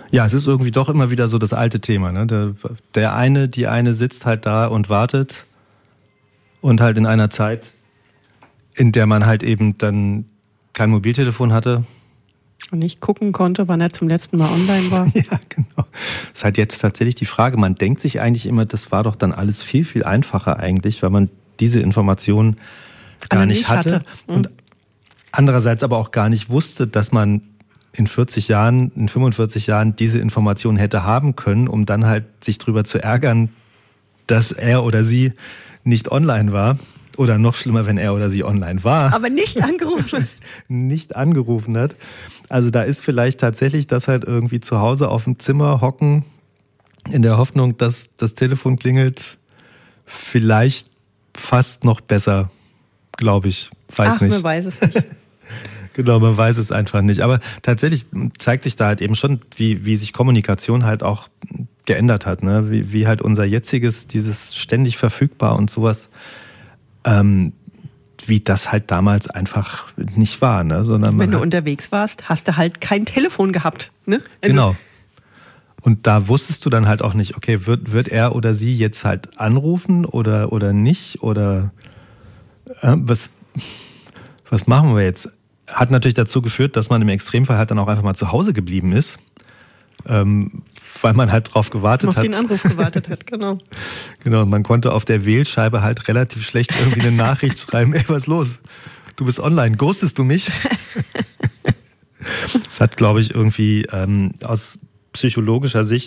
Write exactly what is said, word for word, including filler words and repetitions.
Ja, es ist irgendwie doch immer wieder so das alte Thema. Ne? Der, der eine, die eine sitzt halt da und wartet und halt in einer Zeit, in der man halt eben dann kein Mobiltelefon hatte. Und nicht gucken konnte, wann er zum letzten Mal online war. Ja, genau. Ist halt jetzt tatsächlich die Frage, man denkt sich eigentlich immer, das war doch dann alles viel, viel einfacher eigentlich, weil man diese Informationen gar nicht hatte. hatte. Mhm. Und andererseits aber auch gar nicht wusste, dass man in vierzig Jahren, in fünfundvierzig Jahren diese Informationen hätte haben können, um dann halt sich drüber zu ärgern, dass er oder sie nicht online war. Oder noch schlimmer, wenn er oder sie online war. Aber nicht angerufen. nicht angerufen hat. Also da ist vielleicht tatsächlich das halt irgendwie zu Hause auf dem Zimmer hocken, in der Hoffnung, dass das Telefon klingelt, vielleicht fast noch besser, glaube ich. Weiß Ach, nicht. man weiß es nicht. Genau, man weiß es einfach nicht. Aber tatsächlich zeigt sich da halt eben schon, wie, wie sich Kommunikation halt auch geändert hat. Ne? Wie, wie halt unser jetziges, dieses ständig verfügbar und sowas, ähm, wie das halt damals einfach nicht war. Ne? Sondern Wenn du hat, unterwegs warst, hast du halt kein Telefon gehabt. Ne? Also genau. Und da wusstest du dann halt auch nicht, okay, wird, wird er oder sie jetzt halt anrufen oder, oder nicht? Oder äh, was, was machen wir jetzt? Hat natürlich dazu geführt, dass man im Extremfall halt dann auch einfach mal zu Hause geblieben ist, ähm, weil man halt drauf gewartet auf hat. Auf den Anruf gewartet hat, genau. Genau, man konnte auf der Wählscheibe halt relativ schlecht irgendwie eine Nachricht schreiben, ey, was ist los? Du bist online, ghostest du mich? Das hat, glaube ich, irgendwie ähm, aus psychologischer Sicht